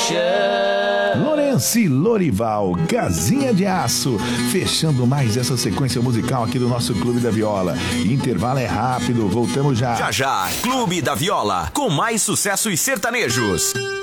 Lourenço e Lorival, Casinha de Aço, fechando mais essa sequência musical aqui do nosso Clube da Viola. Intervalo é rápido, voltamos já. Já, Clube da Viola, com mais sucessos sertanejos.